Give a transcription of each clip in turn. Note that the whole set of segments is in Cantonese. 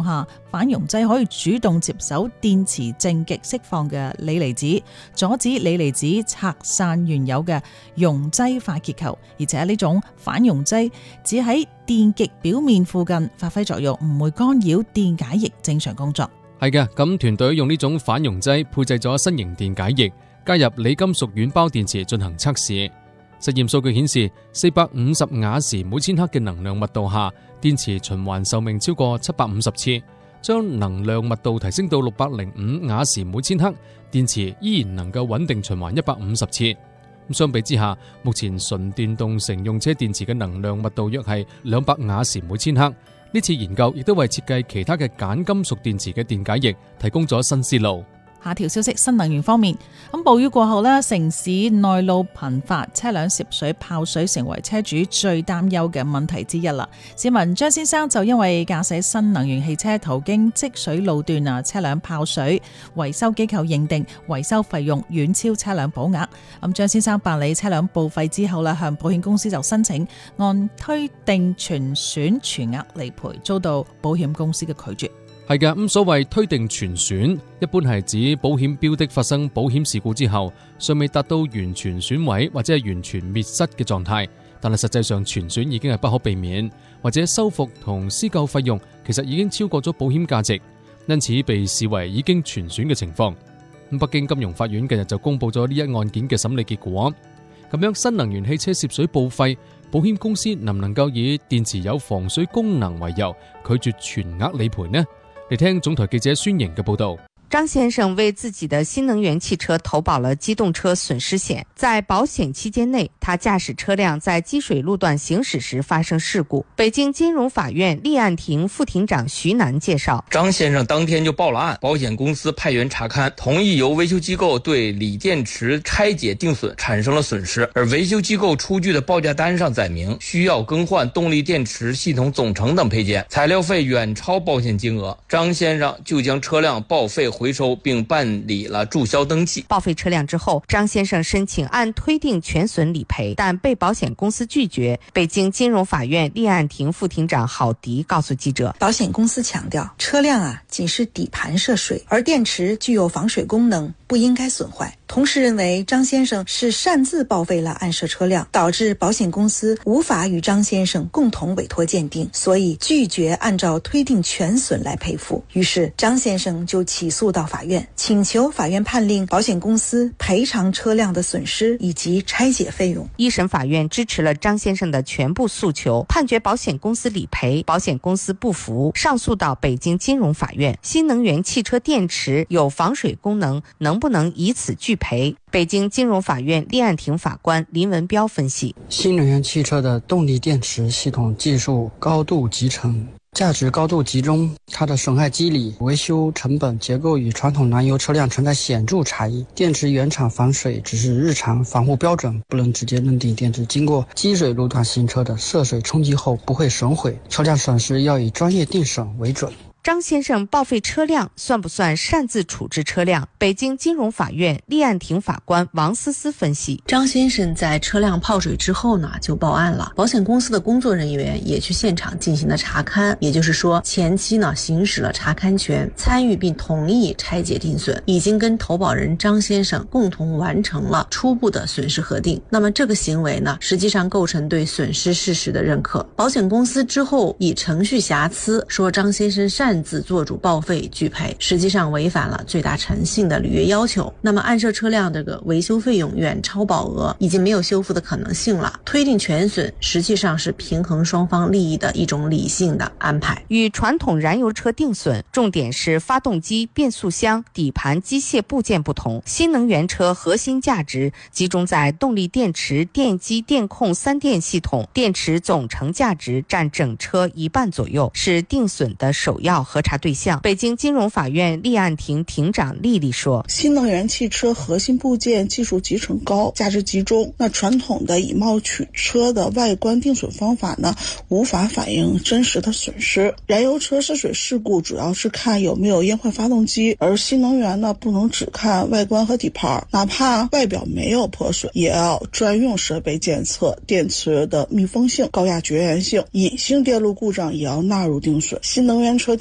下，反溶劑可以主動接手電池正極釋放嘅鋰離子，阻止鋰離子拆散原有嘅溶劑化結構，而且呢種反溶劑只喺電極表面附近發揮作用，唔會干擾電解液正常工作。 係嘅，咁團隊用呢種反溶劑配製咗新型電解液，加入鋰金屬軟包電池進行測試。實驗數據顯示，450瓦時每千克嘅能量密度下，電池循環壽命超過750次。將能量密度提升到605瓦時每千克，電池依然能夠穩定循環150次。相比之下，目前純電動乘用車電池嘅能量密度約係200瓦時每千克。呢次研究亦都為設計其他嘅鹼金屬電池嘅電解液提供咗新思路。 下條消息，新能源方面，暴雨過後呢，城市內路頻發，車輛涉水泡水成為車主最擔憂嘅問題之一啦。市民張先生就因為駕駛新能源汽車途經積水路段啊，車輛泡水，維修機構認定維修費用遠超車輛保額。張先生辦理車輛報廢之後呢，向保險公司就申請按推定全損全額理賠，遭到保險公司嘅拒絕。 係嘅，咁所謂推定全損，一般係指保險標的發生保險事故之後，尚未達到完全損毀或者係完全滅失嘅狀態，但係實際上全損已經係不可避免，或者修復同施救費用其實已經超過咗保險價值，因此被視為已經全損嘅情況。北京金融法院近日就公布咗呢一案件嘅審理結果。咁樣新能源汽車涉水報廢，保險公司能唔能夠以電池有防水功能為由拒絕全額理賠呢？嚟聽總台記者孫瑩嘅報道。 張先生為自己的新能源汽車投保了機動車損失險，在保險期間內，他駕駛車輛在積水路段行駛時發生事故。北京金融法院立案庭副庭長徐楠介紹， 張先生當天就報了案，保險公司派員查勘，同意由維修機構對鋰電池拆解定損產生了損失，而維修機構出具的報價單上載明需要更換動力電池系統總成等配件，材料費遠超保險金額，張先生就將車輛報廢回收並辦理了註銷登記。 報廢車輛之後，張先生申請按推定全損理賠，但被保險公司拒絕。北京金融法院立案庭副庭長郝迪告訴記者， 保險公司強調，車輛僅是底盤涉水，而電池具有防水功能，不應該損壞。同時認為張先生是擅自報廢了案涉車輛，導致保險公司無法與張先生共同委託鑑定，所以拒絕按照推定全損來賠付。於是張先生就起訴到法院，請求法院判令保險公司賠償車輛的損失以及拆解費用。 一審法院支持了張先生的全部訴求，判決保險公司理賠，保險公司不服，上訴到北京金融法院。新能源汽車電池有防水功能，能不能以此拒賠？北京金融法院立案庭法官林文彪分析， 新能源汽車的動力電池系統技術高度集成，價值高度集中，它的損害機理、維修成本、結構與傳統燃油車輛存在顯著差異。電池原廠防水只是日常防護標準，不能直接認定電池經過積水路段行車的涉水衝擊後不會損毀，車輛損失要以專業定損為準。 張先生報廢車輛算不算擅自處置車輛？北京金融法院立案庭法官王思思分析， 張先生在車輛泡水之後呢，就報案了。保險公司的工作人員也去現場進行了查勘，也就是說前期呢行使了查勘權，參與並同意拆解定損，已經跟投保人張先生共同完成了初步的損失核定。那麼這個行為呢，實際上構成對損失事實的認可。保險公司之後以程序瑕疵說張先生擅自做主報廢拒賠，實際上違反了最大誠信的履約要求。那麼案涉車輛這個維修費用遠超保額，已經沒有修復的可能性了。推定全損實際上是平衡雙方利益的一種理性的安排。 與傳統燃油車定損重點是發動機、變速箱、底盤機械部件不同，新能源車核心價值集中在動力電池、電機、電控三電系統，電池總成價值佔整車1半左右，是定損的首要核查對象。北京金融法院立案庭庭長麗麗說， 新能源汽車核心部件技術集成高，價值集中，那傳統的以貌取車的外觀定損方法呢，無法反映真實的損失。燃油車涉水事故主要是看有沒有煙壞發動機，而新能源呢，不能只看外觀和底盤，哪怕外表沒有潑水，也要專用設備檢測電池的密封性、高壓絕緣性，隱性電路故障也要納入定損。新能源車電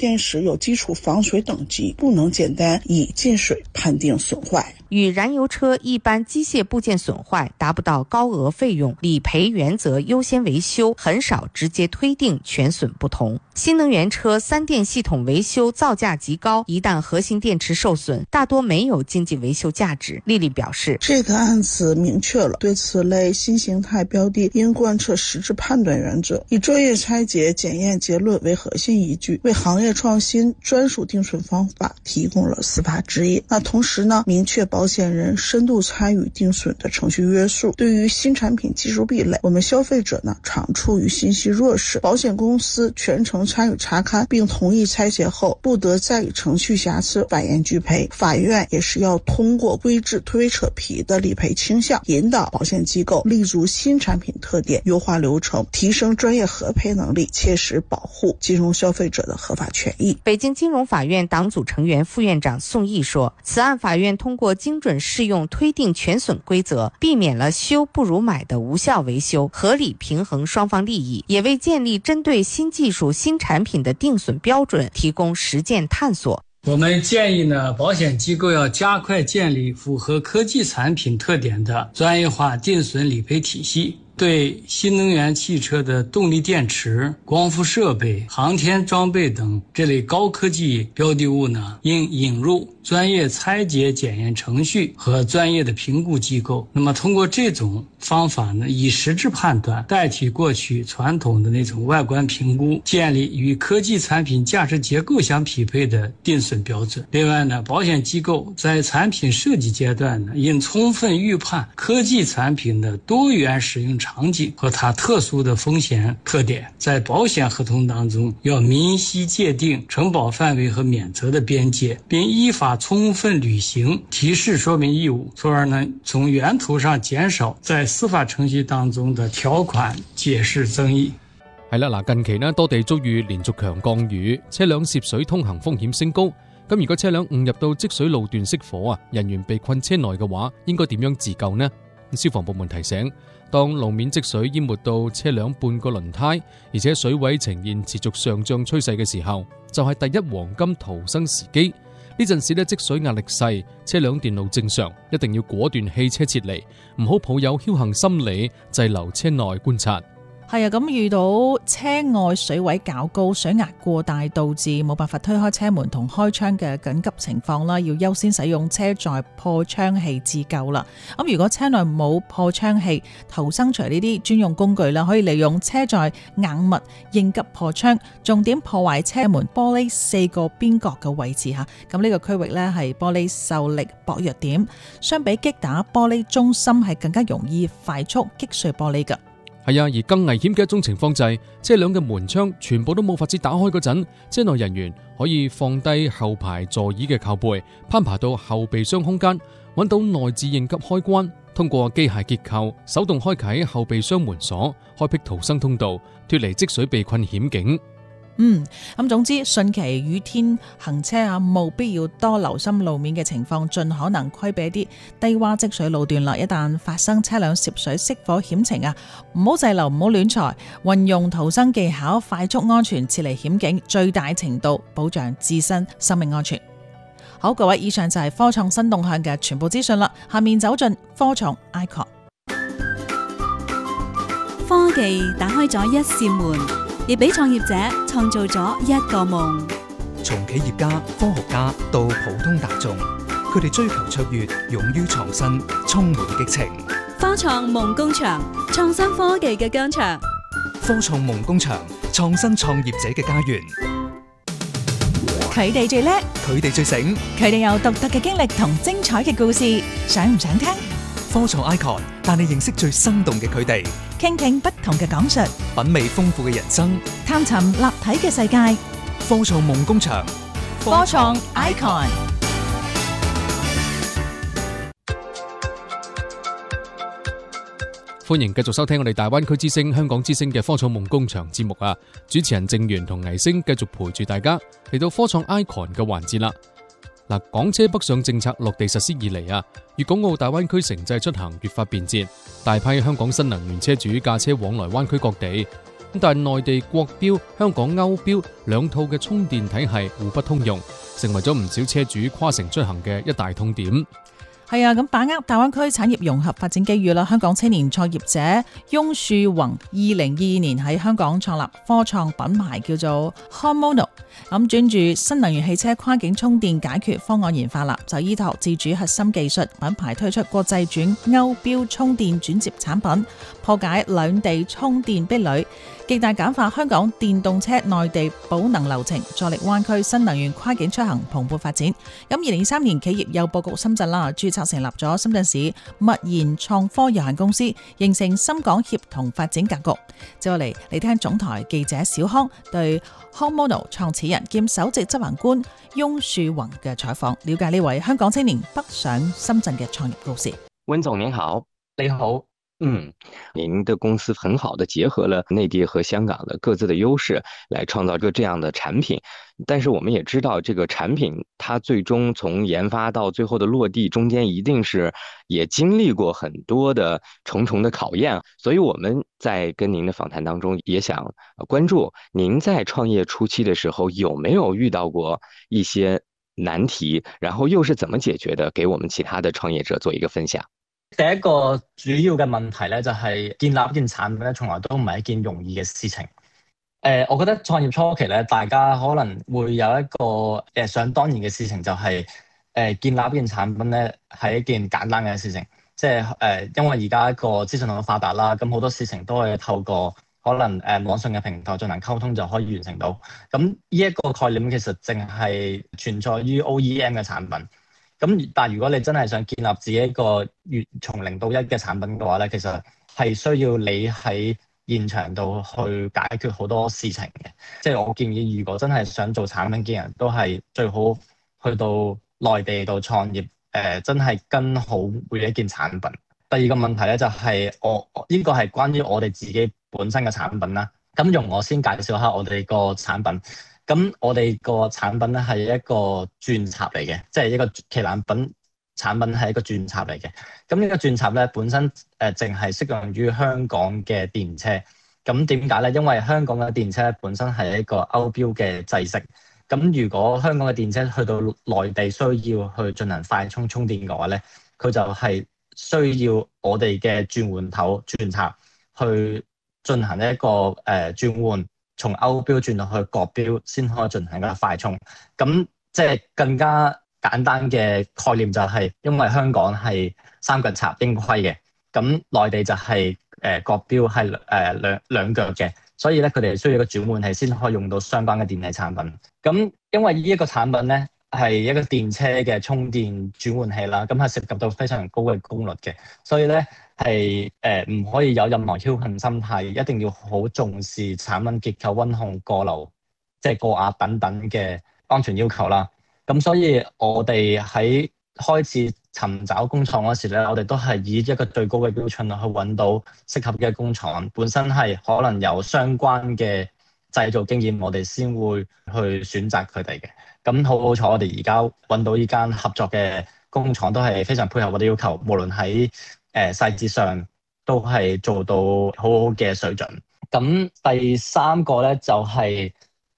电池有基础防水等级，不能简单以进水判定损坏。 与燃油车一般机械部件损坏达不到高额费用理赔原则优先维修，很少直接推定全损不同。新能源车三电系统维修造价极高，一旦核心电池受损，大多没有经济维修价值。丽丽表示， 这个案子明确了对此类新形态标的应贯彻实质判断原则，以专业拆解检验结论为核心依据，为行业创新专属定损方法提供了司法指引。那同时呢，明确保险人深度参与定损的程序约束。对于新产品技术壁垒，我们消费者呢常处于信息弱势，保险公司全程参与查勘并同意拆解后，不得再以程序瑕疵反延拒赔。法院也是要通过规制推扯皮的理赔倾向，引导保险机构立足新产品特点，优化流程，提升专业核赔能力，切实保护金融消费者的合法权益。 北京金融法院党组成员副院长宋毅说，此案法院通过精准适用推定全损规则，避免了修不如买的无效维修，合理平衡双方利益，也为建立针对新技术新产品的定损标准提供实践探索。 我们建议呢，保险机构要加快建立符合科技产品特点的专业化定损理赔体系，对新能源汽车的动力电池、光伏设备、航天装备等这类高科技标的物呢，应引入专业拆解检验程序和专业的评估机构。那么通过这种方法呢，以实质判断代替过去传统的那种外观评估，建立与科技产品价值结构相匹配的定损标准。另外呢，保险机构在产品设计阶段呢，应充分预判科技产品的多元使用场景和它特殊的风险特点，在保险合同当中要明晰界定承保范围和免责的边界，并依法充分履行提示说明義務，從而呢從源頭上減少在司法程序當中的條款解釋爭議。 係啦，嗱，近期呢多地遭遇連續強降雨，車輛涉水通行風險升高。咁如果車輛誤入到積水路段熄火啊，人員被困車內嘅話，應該點樣自救呢？消防部門提醒，當路面積水淹沒到車輛半個輪胎，而且水位呈現持續上漲趨勢嘅時候，就係第一黃金逃生時機。呢陣時咧積水壓力細，車輛電路正常，一定要果斷棄車撤離，唔好抱有僥倖心理滯留車內觀察。 係啊，咁遇到車外水位較高、水壓過大，導致冇辦法推開車門同開窗嘅緊急情況啦，要優先使用車載破窗器自救啦。咁如果車內冇破窗器，逃生除呢啲專用工具啦，可以利用車載硬物應急破窗，重點破壞車門玻璃4個邊角嘅位置嚇。咁呢個區域呢係玻璃受力薄弱點，相比擊打玻璃中心係更加容易快速擊碎玻璃㗎。 係啊，而更危險嘅一種情況就係車輛嘅門窗全部都冇法子打開嗰陣，車內人員可以放低後排座椅嘅靠背，攀爬到後備箱空間，揾到內置應急開關，通過機械結構手動開啟後備箱門鎖，開闢逃生通道，脫離積水被困險境。 咁總之汛期雨天行車啊，務必要多留心路面嘅情況，盡可能規避一啲低洼積水路段啦。一旦發生車輛涉水熄火險情啊，唔好滯留，唔好亂財，運用逃生技巧，快速安全撤離險境，最大程度保障自身生命安全。好，各位，以上就係科創新動向嘅全部資訊啦。下面走進科創 ICON。 科技打開咗一扇門，亦俾創業者創造咗一個夢。 從企業家、科學家到普通大眾，佢哋追求卓越，勇於創新，充滿激情。 科創夢工場，創新科技嘅疆場。 科創夢工場，創新創業者嘅家園。 佢哋最叻， 佢哋最醒， 佢哋有獨特嘅經歷同精彩嘅故事，想唔想聽？ 科創 ICON 帶你認識最生動嘅佢哋， 傾聽不同嘅講述， 品味豐富嘅人生， 探尋立體嘅世界。 科創夢工場， 科創 ICON。 歡迎繼續收聽我哋大灣區之聲、香港之聲嘅科創夢工場節目啊！主持人鄭源同倪星繼續陪住大家嚟到科創 ICON 嘅環節啦。嗱，港車北上政策落地實施以嚟啊，粵港澳大灣區城際出行越發便捷，大批香港新能源車主駕車往來灣區各地。 但係內地國標、香港歐標兩套嘅充電體系互不通用，成為咗唔少車主跨城出行嘅一大痛點。 係啊，咁把握大灣區產業融合發展機遇啦，香港青年創業者翁樹宏2022年喺香港創立科創品牌叫做 Homono， 咁專注新能源汽車跨境充電解決方案研發啦，就依託自主核心技術，品牌推出國際轉歐標充電轉接產品，破解兩地充電壁壘，極大簡化香港電動車內地保能流程，助力灣區新能源跨境出行蓬勃發展。咁2023年企業又佈局深圳啦，註冊成立咗深圳市物研創科有限公司，形成深港協同發展格局。接落嚟，嚟聽總台記者小康對 Homono 創始人兼首席執行官翁樹宏嘅採訪，了解呢位香港青年北上深圳嘅創業故事。 溫總您好。 你好。 您的公司很好的結合了內地和香港的各自的優勢，來創造一個這樣的產品。但是我們也知道，這個產品它最終從研發到最後的落地，中間一定是也經歷過很多的重重的考驗。所以我們在跟您的訪談當中，也想關注您在創業初期的時候，有沒有遇到過一些難題，然後又是怎麼解決的，給我們其他的創業者做一個分享。 第一個主要嘅問題咧，就係建立一件產品咧，從來都唔係一件容易嘅事情。我覺得創業初期咧，大家可能會有一個想當然嘅事情，就係建立一件產品咧係一件簡單嘅事情。即係因為而家一個資訊好發達啦，咁好多事情都係透過可能網上嘅平台進行溝通就可以完成到。咁呢一個概念其實淨係存在於 OEM 嘅產品。咁但係如果你真係想建立自己一個從0到1嘅產品嘅話咧，其實係需要你喺現場度去解決好多事情嘅。即係我建議，如果真係想做產品嘅人都係最好去到內地度創業，真係跟好每一件產品。第二個問題咧就係呢個係關於我哋自己本身嘅產品啦。咁容我先介紹下我哋個產品。咁我哋個產品咧係一個轉插嚟嘅，即係一個旗艦品產品係一個轉插嚟嘅。咁呢個轉插咧本身淨係適用於香港嘅電車。咁點解咧？因為香港嘅電車本身係一個歐標嘅制式。咁如果香港嘅電車去到內地需要去進行快充充電嘅話咧，佢就係需要我哋嘅轉換頭轉插去進行一個轉換。從歐標轉到去國標先可以進行一個快充，咁即係更加簡單嘅概念就係，因為香港係三腳插英規嘅，咁內地就係國標係兩腳嘅，所以咧佢哋需要一個轉換器先可以用到相關嘅電器產品。咁因為呢一個產品咧係一個電車嘅充電轉換器啦，咁係涉及到非常高嘅功率嘅，所以咧。係唔可以有任何僥倖心態，一定要好重視產品結構、溫控、過流、即係過壓等等嘅安全要求啦。咁所以我哋喺開始尋找工廠嗰時咧，我哋都係以一個最高嘅標準去揾到適合嘅工廠，本身係可能有相關嘅製造經驗，我哋先會去選擇佢哋嘅。咁好彩，我哋而家揾到呢間合作嘅工廠都係非常配合我哋要求，無論喺細節上都係做到好好嘅水準。咁第三個咧就係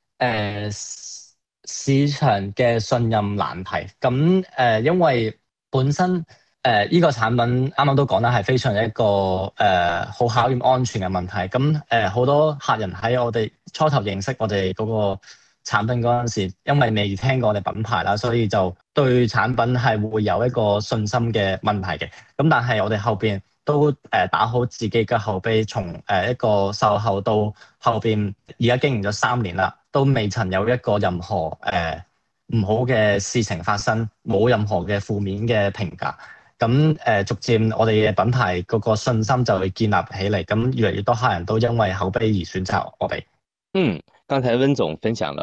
市場嘅信任難題。咁因為本身呢個產品啱啱都講啦，係非常一個好考驗安全嘅問題。咁好多客人喺我哋初頭認識我哋嗰個產品嗰陣時，因為未聽過我哋品牌啦，所以就對產品係會有一個信心嘅問題嘅。咁但係我哋後邊都打好自己嘅口碑，從一個售後到後邊，而家經營咗3年啦，都未曾有一個任何唔好嘅事情發生，冇任何嘅負面嘅評價。咁逐漸我哋嘅品牌嗰個信心就會建立起嚟，咁越嚟越多客人都因為口碑而選擇我哋。 剛才溫總分享了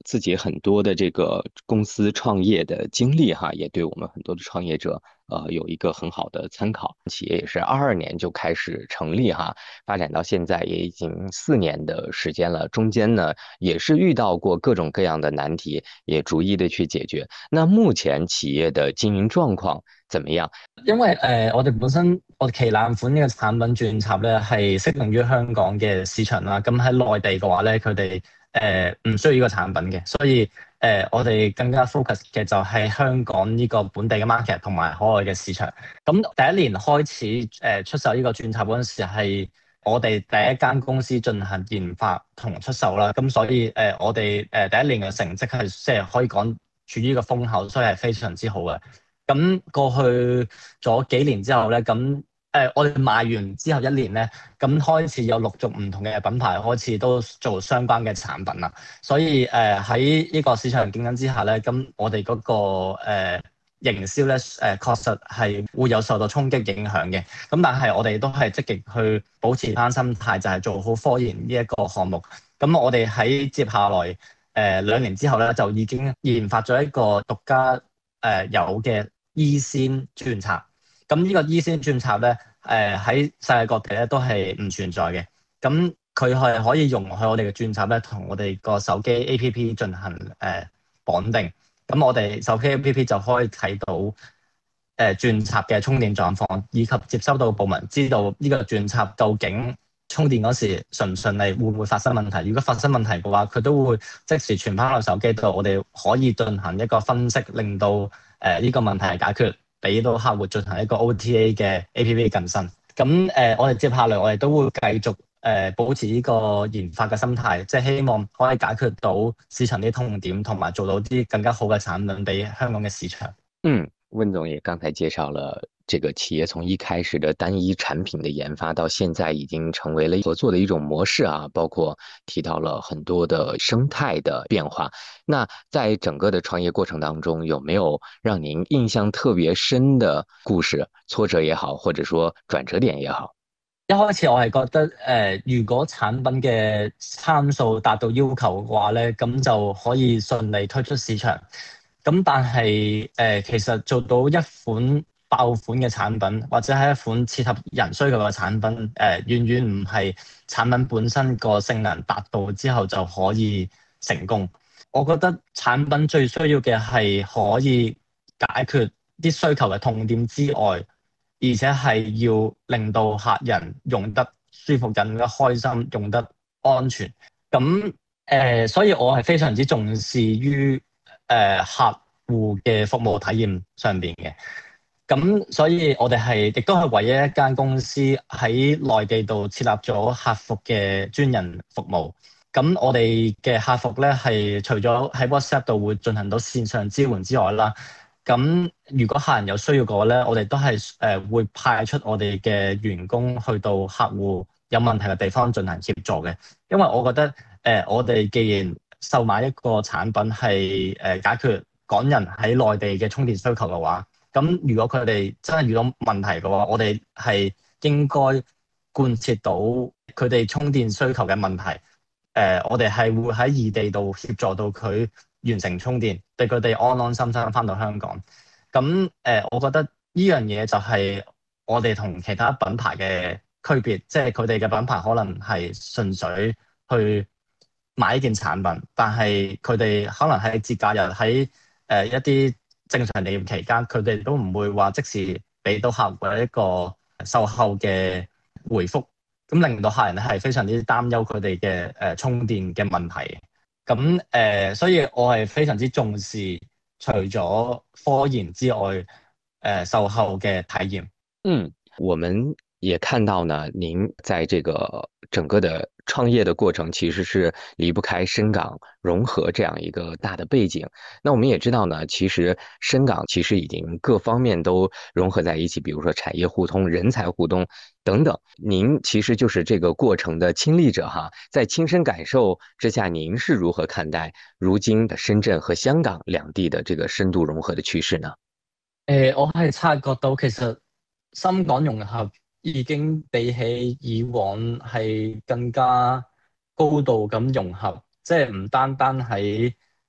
自己很多的这个公司创业的经历哈，也对我们很多的创业者有一个很好的参考。企业也是22年就开始成立哈，发展到现在也已经4年的时间了，中间呢也是遇到过各种各样的难题，也逐一的去解决。那目前企業嘅經營狀況怎麼樣？ 因為我哋本身我哋旗艦款呢個產品轉插咧係適用於香港嘅市場啦。咁喺內地嘅話咧，佢哋唔需要呢個產品嘅，所以我哋更加 focus 嘅就係香港呢個本地嘅 market 同埋海外嘅市場。咁第一年開始出售呢個轉插嗰陣時係我哋第一間公司進行研發同出售啦。咁所以我哋第一年嘅成績係即係可以講處於呢個風口，所以係非常之好嘅。咁過去咗幾年之後咧，咁我哋賣完之後1年咧，咁開始有陸續唔同嘅品牌開始都做相關嘅產品啦。所以喺呢個市場競爭之下咧，咁我哋嗰個營銷咧確實係會有受到衝擊影響嘅。咁但係我哋都係積極去保持翻心態，就係做好科研呢一個項目。咁我哋喺接下來2年之後咧，就已經研發咗一個獨家有嘅E先轉插。咁呢個 E 先轉插咧，喺世界各地咧都係唔存在嘅。咁佢係可以容許我哋嘅轉插咧，同我哋個手機 APP 進行綁定。咁我哋手機 APP 就可以睇到轉插嘅充電狀況，以及接收到部門知道呢個轉插究竟充電嗰時順唔順利，會唔會發生問題。如果發生問題嘅話，佢都會即時傳翻落手機度，我哋可以進行一個分析，令到呢個問題解決，俾到客戶進行一個 OTA 嘅 APP 更新。咁我哋接下來我哋都會繼續保持呢個研發嘅心態，即係希望可以解決到市場啲痛點，同埋做到啲更加好嘅產品俾香港嘅市場。 溫總也剛才介紹了這個企業從一開始的單一產品的研發到現在已經成為了合作的一種模式啊，包括提到了很多的生態的變化。那在整個的創業過程當中，有沒有讓您印象特別深的故事，挫折也好，或者說轉折點也好？ 一開始我係覺得如果產品嘅參數達到要求嘅話咧，咁就可以順利推出市場。咁但係其實做到一款爆款嘅產品，或者係一款切合人需求嘅產品，遠遠唔係產品本身個性能達到之後就可以成功。我覺得產品最需要嘅係可以解決啲需求嘅痛點之外，而且係要令到客人用得舒服、用得開心、用得安全。咁所以我係非常之重視於客戶嘅服務體驗上邊嘅。咁所以我哋亦都係唯一一間公司喺內地度設立咗客服嘅專人服務。咁我哋嘅客服咧係除咗喺 WhatsApp 度會進行到線上支援之外啦，咁如果客人有需要嘅話咧，我哋都係會派出我哋嘅員工去到客戶有問題嘅地方進行協助嘅。因為我覺得我哋既然售賣一個產品係解決港人喺內地嘅充電需求嘅話，咁如果佢哋真係遇到問題嘅話，我哋係應該貫徹到佢哋充電需求嘅問題。我哋係會喺異地度協助到佢完成充電，對佢哋安安心心翻到香港。咁我覺得呢樣嘢就係我哋同其他品牌嘅區別，即係佢哋嘅品牌可能係純粹去買一件產品，但係佢哋可能喺節假日喺一啲正常營業期間，佢哋都唔會話即時俾到客戶一個售後嘅回覆，咁令到客人咧係非常之擔憂佢哋嘅充電嘅問題。咁所以我係非常之重視除咗科研之外，售後嘅體驗。 我們也看到呢，您在這個整個的創業的過程其實是離不開深港融合這樣一個大的背景。那我們也知道呢，其實深港其實已經各方面都融合在一起，比如說產業互通、人才互通等等。您其實就是這個過程的親歷者哈，在親身感受之下，您是如何看待如今的深圳和香港兩地的這個深度融合的趨勢呢？ 我係察覺到其實深港融合已經比起以往係更加高度咁融合，即係唔單單喺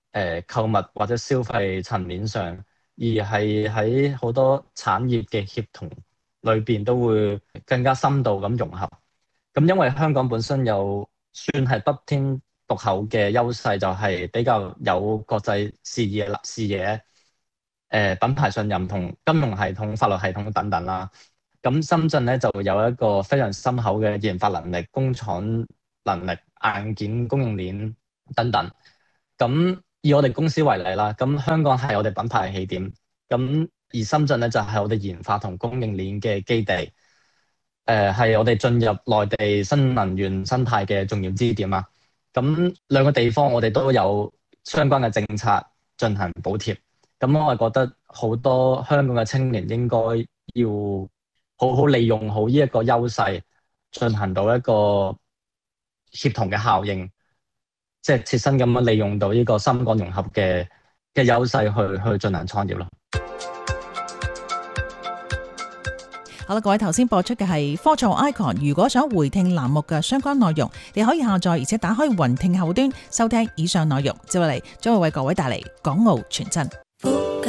購物或者消費層面上，而係喺好多產業嘅協同裏邊都會更加深度咁融合。咁因為香港本身有算係得天獨厚嘅優勢，就係比較有國際視野、品牌信任同金融系統、法律系統等等啦。咁深圳咧就有一個非常深厚嘅研發能力、工廠能力、硬件供應鏈等等。咁以我哋公司為例啦，咁香港係我哋品牌嘅起點，咁而深圳咧就係我哋研發同供應鏈嘅基地，係我哋進入內地新能源生態嘅重要支點啊。咁兩個地方我哋都有相關嘅政策進行補貼，咁我係覺得好多香港嘅青年應該要好好利用好呢一個優勢，進行到一個協同嘅效應，即係切身咁樣利用到呢個深港融合嘅優勢去進行創業咯。 好啦，各位頭先播出嘅係科創 Icon， 如果想回聽欄目嘅相關內容，你可以下載而且打開雲聽後端收聽以上內容，接落嚟將會為各位帶嚟港澳傳真。